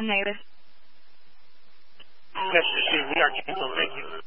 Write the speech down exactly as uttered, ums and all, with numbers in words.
negative. Yes, excuse me, we are canceled. Thank you.